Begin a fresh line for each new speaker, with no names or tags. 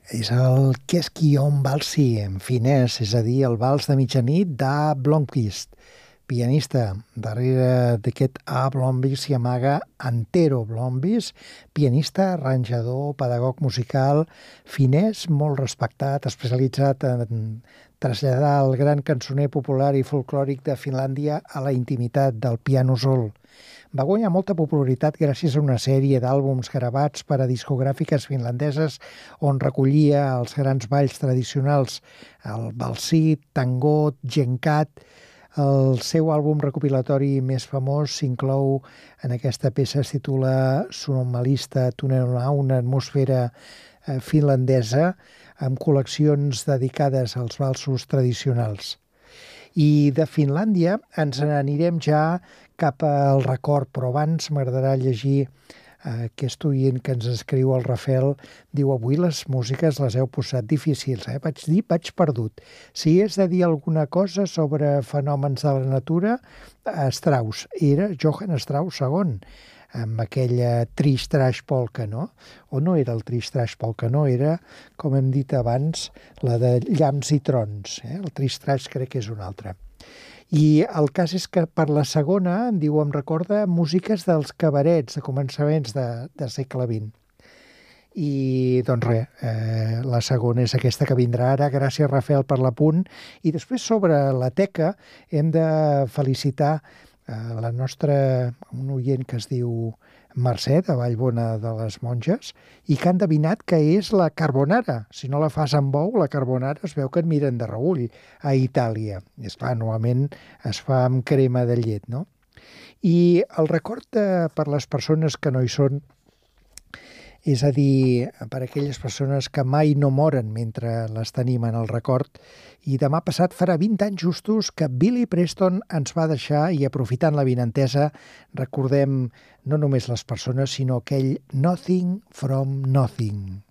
És el Keskion Valsi en finès, és a dir, el vals de mitjanit d'A. Blomqvist, pianista. Darrere d'aquest A. Blomqvist s'hi amaga Antero Blomqvist, pianista, arranjador, pedagog musical, finès, molt respectat, especialitzat en traslladar el gran cançoner popular i folclòric de Finlàndia a la intimitat del piano sol. Va guanyar molta popularitat gràcies a una sèrie d'àlbums gravats per a discogràfiques finlandeses on recollia els grans balls tradicionals, el valsit, tangot, gencat. El seu àlbum recopilatori més famós s'inclou en aquesta peça, es titula Sonomalista Tunneluna, una atmosfera finlandesa amb col·leccions dedicades als valsos tradicionals. I de Finlàndia ens anirem ja cap al record, però abans m'agradarà llegir aquest oient que ens escriu el Rafael. Diu, avui les músiques les heu posat difícils, vaig perdut. Si és de dir alguna cosa sobre fenòmens de la natura, Strauss, era Johann Strauss II, amb aquella Trish-Trash Polka, no? O no era el Trish-Trash Polka, no, era, com hem dit abans, la de Llamps i Trons. El Trish-Trash crec que és una altra. I el cas és que per la segona, diu, em recorda músiques dels cabarets de començaments de segle XX. I, doncs res, la segona és aquesta que vindrà ara. Gràcies, Rafael, per l'apunt. I després, sobre la teca, hem de felicitar la nostra, un oient que es diu Mercè, de Vallbona de les Monges, i que han endevinat que és la carbonara. Si no la fas amb ou, la carbonara es veu que et miren de reull a Itàlia. I és clar, normalment es fa amb crema de llet, no? I el record per les persones que no hi són, és a dir, per aquelles persones que mai no moren mentre les tenim en el record. I demà passat farà 20 anys justos que Billy Preston ens va deixar i, aprofitant l'avinentesa, recordem no només les persones, sinó aquell Nothing from Nothing.